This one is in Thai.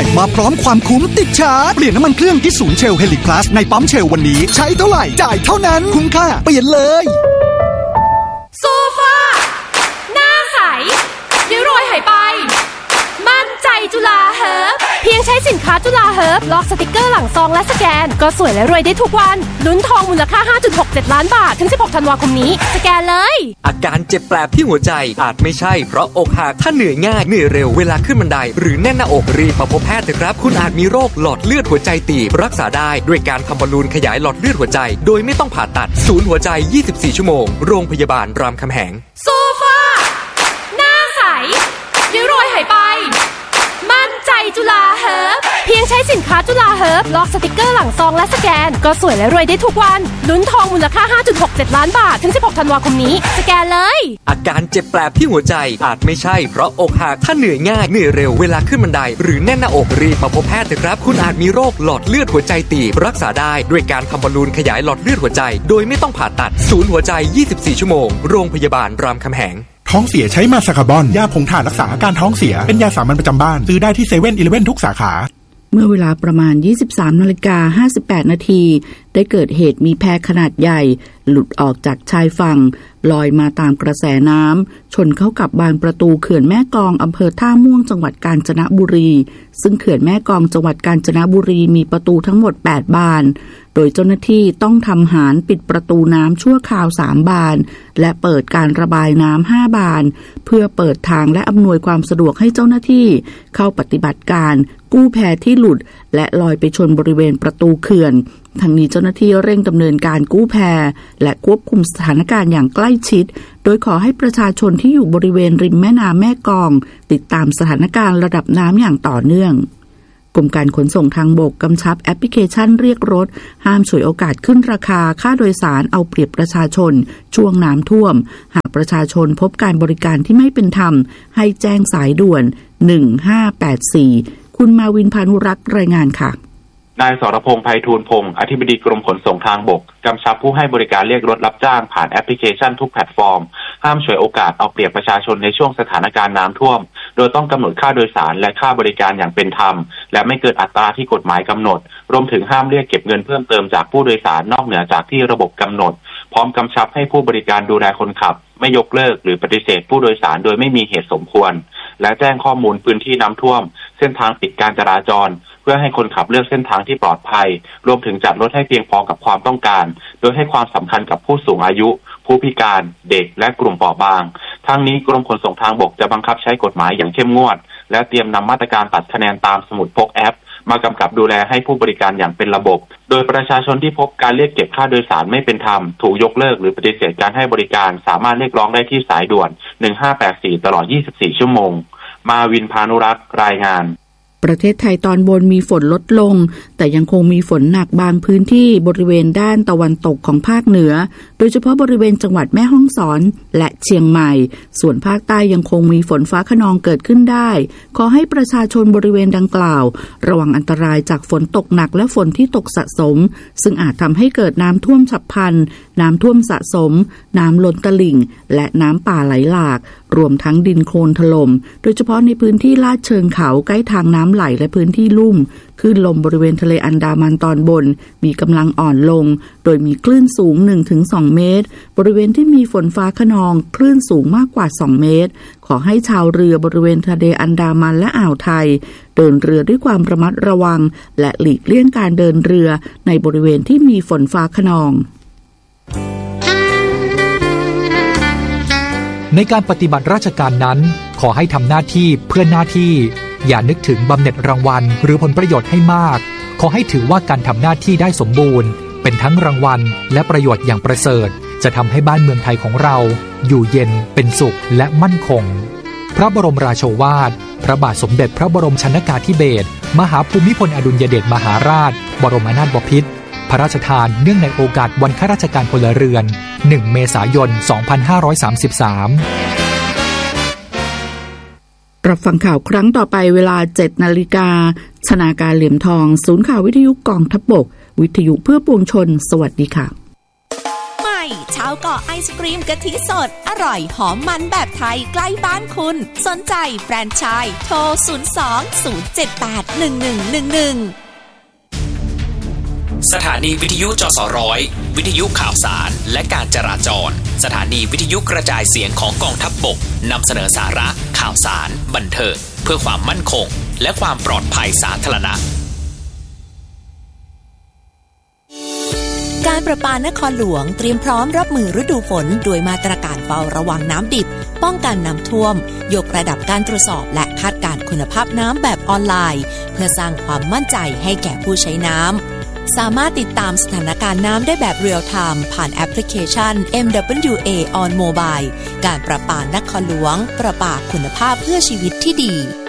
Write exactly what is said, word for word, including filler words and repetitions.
มาพร้อมความคุ้มติดชาร์จเปลี่ยนน้ำมันเครื่องที่ศูนย์เชล Helix Plus ในปั๊มเชลวันนี้ใช้เท่าไหร่จ่ายเท่านั้นคุ้มค่าเปลี่ยนเลยโซฟาหน้าใสริ้วรอยหายไปมั่นใจจุฬาเฮิร์บเพียงใช้สินค้าจุฬาเฮิร์บล็อกสติกเกอร์หลังซองและสแกนก็สวยและรวยได้ทุกวันลุ้นทองมูลค่า ห้าจุดหกเจ็ด ล้านบาทถึงสิบหกธันวาคมนี้สแกนเลยอาการเจ็บแปลบที่หัวใจอาจไม่ใช่เพราะอกหักถ้าเหนื่อยง่ายเหนื่อยเร็วเวลาขึ้นบันไดหรือแน่นหน้าอกรีบมาพบแพทย์เถอะครับคุณอาจมีโรคหลอดเลือดหัวใจตีบรักษาได้ด้วยการทำบอลลูนขยายหลอดเลือดหัวใจโดยไม่ต้องผ่าตัดศูนย์หัวใจยี่สิบสี่ชั่วโมงโรงพยาบาลรามคำแหงโซฟาหน้าใสริ้วรอยหายไปมั่นใจจุฬาเฮิร์บเพียงใช้สินค้าจุฬาเฮิร์บล็อกสติกเกอร์หลังซองและสแกนก็สวยและรวยได้ทุกวันลุ้นทองมูลค่า ห้าจุดหกเจ็ด ล้านบาทถึงสิบหกธันวาคมนี้สแกนเลยอาการเจ็บแปลบที่หัวใจอาจไม่ใช่เพราะอกหักถ้าเหนื่อยง่ายเหนื่อยเร็วเวลาขึ้นบันไดหรือแน่นหน้าอกรีบมาพบแพทย์เถอะครับคุณอาจมีโรคหลอดเลือดหัวใจตีบรักษาได้ด้วยการทำบอลลูนขยายหลอดเลือดหัวใจโดยไม่ต้องผ่าตัดศูนย์หัวใจยี่สิบสี่ชั่วโมงโรงพยาบาลรามคำแหงท้องเสียใช้มาซาคาบอนยาผงถ่านรักษาอาการท้องเสียเป็นยาสามัญประจำบ้านซื้อได้ที่เซเว่นอีเลฟเว่นทุกสาขาเมื่อเวลาประมาณ ยี่สิบสามนาฬิกาห้าสิบแปดนาทีได้เกิดเหตุมีแพขนาดใหญ่หลุดออกจากชายฝั่งลอยมาตามกระแสน้ำชนเข้ากับบานประตูเขื่อนแม่กลองอำเภอท่าม่วงจังหวัดกาญจนบุรีซึ่งเขื่อนแม่กลองจังหวัดกาญจนบุรีมีประตูทั้งหมดแปดบานโดยเจ้าหน้าที่ต้องทำหารปิดประตูน้ำชั่วคราวสามบานและเปิดการระบายน้ำห้าบานเพื่อเปิดทางและอำนวยความสะดวกให้เจ้าหน้าที่เข้าปฏิบัติการกู้แพที่หลุดและลอยไปชนบริเวณประตูเขื่อนทั้งนี้เจ้าหน้าที่เร่งดำเนินการกู้แพและควบคุมสถานการณ์อย่างใกล้ชิดโดยขอให้ประชาชนที่อยู่บริเวณริมแม่น้ำแม่กลองติดตามสถานการณ์ระดับน้ำอย่างต่อเนื่องกรมการขนส่งทางบกกำชับแอปพลิเคชันเรียกรถห้ามฉวยโอกาสขึ้นราคาค่าโดยสารเอาเปรียบประชาชนช่วงน้ำท่วมหากประชาชนพบการบริการที่ไม่เป็นธรรมให้แจ้งสายด่วนหนึ่งห้าแปดสี่คุณมาวินพานุรักษ์รายงานค่ะนายสรพงษ์ไพฑูรย์พงศ์อธิบดีกรมขนส่งทางบกกำชับผู้ให้บริการเรียกรถรับจ้างผ่านแอปพลิเคชันทุกแพลตฟอร์มห้ามฉวยโอกาสเอาเปรียบประชาชนในช่วงสถานการณ์น้ำท่วมโดยต้องกำหนดค่าโดยสารและค่าบริการอย่างเป็นธรรมและไม่เกินอัตราที่กฎหมายกำหนดรวมถึงห้ามเรียกเก็บเงินเพิ่มเติมจากผู้โดยสารนอกเหนือจากที่ระบบกำหนดพร้อมกำชับให้ผู้บริการดูแลคนขับไม่ยกเลิกหรือปฏิเสธผู้โดยสารโดยไม่มีเหตุสมควรและแจ้งข้อมูลพื้นที่น้ำท่วมเส้นทางปิดการจราจรเพื่อให้คนขับเลือกเส้นทางที่ปลอดภัยรวมถึงจัดรถให้เพียงพอกับความต้องการโดยให้ความสำคัญกับผู้สูงอายุผู้พิการเด็กและกลุ่มเปราะบางทั้งนี้กรมขนส่งทางบกจะบังคับใช้กฎหมายอย่างเข้มงวดและเตรียมนำมาตรการตัดคะแนนตามสมุดพกแอปมากำกับดูแลให้ผู้บริการอย่างเป็นระบบโดยประชาชนที่พบการเรียกเก็บค่าโดยสารไม่เป็นธรรมถูกยกเลิกหรือปฏิเสธการให้บริการสามารถเรียกร้องได้ที่สายด่วนหนึ่งห้าแปดสี่ตลอดยี่สิบสี่ชั่วโมงมาวินพานุรักษ์รายงานประเทศไทยตอนบนมีฝนลดลงแต่ยังคงมีฝนหนักบางพื้นที่บริเวณด้านตะวันตกของภาคเหนือโดยเฉพาะบริเวณจังหวัดแม่ฮ่องสอนและเชียงใหม่ส่วนภาคใต้ยังคงมีฝนฟ้าคะนองเกิดขึ้นได้ขอให้ประชาชนบริเวณดังกล่าวระวังอันตรายจากฝนตกหนักและฝนที่ตกสะสมซึ่งอาจทำให้เกิดน้ำท่วมฉับพลันน้ำท่วมสะสมน้ำล้นตลิ่งและน้ำป่าไหลหลากรวมทั้งดินโคลนถล่มโดยเฉพาะในพื้นที่ลาดเชิงเขาใกล้ทางน้ำไหลและพื้นที่ลุ่มคลื่นลมบริเวณทะเลอันดามันตอนบนมีกำลังอ่อนลงโดยมีคลื่นสูง หนึ่งถึงสอง เมตรบริเวณที่มีฝนฟ้าคะนองคลื่นสูงมากกว่าสองเมตรขอให้ชาวเรือบริเวณทะเลอันดามันและอ่าวไทยเดินเรือด้วยความระมัดระวังและหลีกเลี่ยงการเดินเรือในบริเวณที่มีฝนฟ้าคะนองในการปฏิบัติราชการนั้นขอให้ทำหน้าที่เพื่อหน้าที่อย่านึกถึงบำเหน็จรางวัลหรือผลประโยชน์ให้มากขอให้ถือว่าการทำหน้าที่ได้สมบูรณ์เป็นทั้งรางวัลและประโยชน์อย่างประเสริฐจะทำให้บ้านเมืองไทยของเราอยู่เย็นเป็นสุขและมั่นคงพระบรมราโชวาทพระบาทสมเด็จพระบรมชนกาธิเบศรมหาภูมิพลอดุลยเดชมหาราชบรมนาถบพิตรพระราชทานเนื่องในโอกาสวันข้าราชการพลเรือนหนึ่งเมษายนสองพันห้าร้อยสามสิบสามรับฟังข่าวครั้งต่อไปเวลา เจ็ดนาฬิกา ชนาการเหลี่ยมทองศูนย์ข่าววิทยุกองทัพบกวิทยุเพื่อปวงชนสวัสดีค่ะใหม่เช้าก่อนอไอศกรีมกะทิสดอร่อยหอมมันแบบไทยใกล้บ้านคุณสนใจแฟรนไชส์โทรศูนย์ สอง ศูนย์ เจ็ด แปด หนึ่ง หนึ่ง หนึ่ง หนึ่งสถานีวิทยุจสร้อยวิทยุข่าวสารและการจราจรสถานีวิทยุกระจายเสียงของกองทัพบกนำเสนอสาระข่าวสารบันเทิงเพื่อความมั่นคงและความปลอดภัยสาธารณะการประปานครหลวงเตรียมพร้อมรับมือฤดูฝนโดยมาตรการเฝ้าระวังน้ำดิบป้องกันน้ำท่วมยกระดับการตรวจสอบและคาดการณ์คุณภาพน้ำแบบออนไลน์เพื่อสร้างความมั่นใจให้แก่ผู้ใช้น้ำสามารถติดตามสถานการณ์น้ำได้แบบเรียลไทม์ผ่านแอปพลิเคชัน เอ็ม ดับเบิลยู เอ on Mobile การประปานครหลวงประปาคุณภาพเพื่อชีวิตที่ดี